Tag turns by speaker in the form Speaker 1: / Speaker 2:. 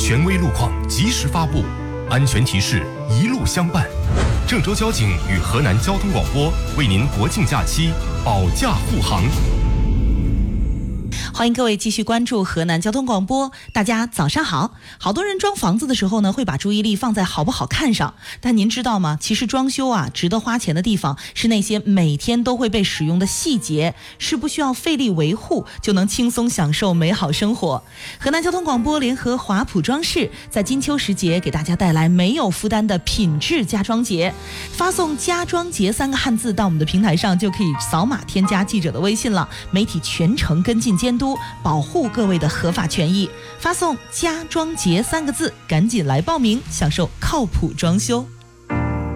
Speaker 1: 权威路况及时发布，安全提示一路相伴。郑州交警与河南交通广播为您国庆假期保驾护航。
Speaker 2: 欢迎各位继续关注河南交通广播。大家早上好。好多人装房子的时候呢，会把注意力放在好不好看上，但您知道吗？其实装修啊，值得花钱的地方是那些每天都会被使用的细节，是不需要费力维护就能轻松享受美好生活。河南交通广播联合华普装饰，在金秋时节给大家带来没有负担的品质家装节。发送家装节3个汉字到我们的平台上，就可以扫码添加记者的微信了，媒体全程跟进监督，保护各位的合法权益。发送家装节3个字，赶紧来报名，享受靠谱装修。